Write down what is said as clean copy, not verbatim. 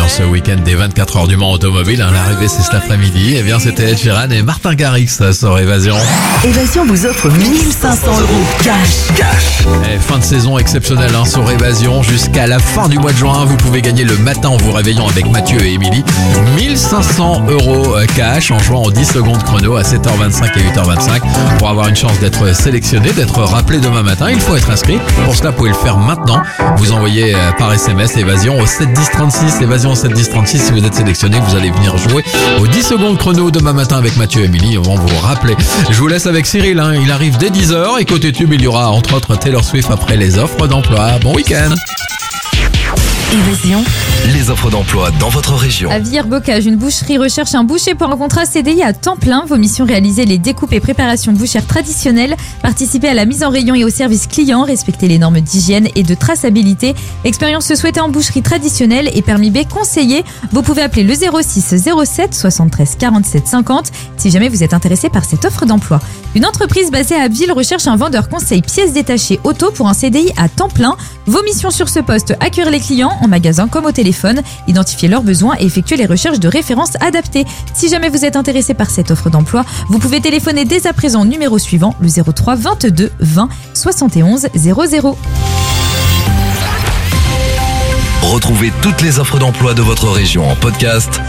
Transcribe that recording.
ce week-end des 24 heures du Mans automobile. L'arrivée, c'est cet après-midi. Eh bien, c'était Ed Sheeran et Martin Garrix sur Évasion. Évasion vous offre 1500 € cash. Et fin de saison exceptionnelle sur Évasion. Jusqu'à la fin du mois de juin, vous pouvez gagner le matin en vous réveillant avec Mathieu et Émilie 1500 € cash en jouant en 10 secondes chrono à 7h25 et 8h25. Pour avoir une chance d'être sélectionné, d'être rappelé demain matin, il faut être inscrit. Pour cela, vous pouvez le faire maintenant. Vous envoyez par SMS Évasion au 71036. Évasion au 71036. Si vous êtes sélectionné, vous allez venir jouer aux 10 secondes chrono demain matin avec Mathieu et Émilie. On va vous rappeler. Je vous laisse avec Cyril. Il arrive dès 10h. Et côté tube, il y aura entre autres Taylor Swift après les offres d'emploi. Bon week-end. Évasion, Les offres d'emploi dans votre région. À Villers-Bocage, une boucherie recherche un boucher pour un contrat CDI à temps plein. Vos missions: réaliser les découpes et préparations bouchères traditionnelles, participer à la mise en rayon et au service client, respecter les normes d'hygiène et de traçabilité. Expérience souhaitée en boucherie traditionnelle et permis B conseillé. Vous pouvez appeler le 06 07 73 47 50 si jamais vous êtes intéressé par cette offre d'emploi. Une entreprise basée à Abbeville recherche un vendeur conseil pièces détachées auto pour un CDI à temps plein. Vos missions sur ce poste: accueillir les clients en magasin comme au téléphone, identifier leurs besoins et effectuer les recherches de références adaptées. Si jamais vous êtes intéressé par cette offre d'emploi, vous pouvez téléphoner dès à présent au numéro suivant, le 03 22 20 71 00. Retrouvez toutes les offres d'emploi de votre région en podcast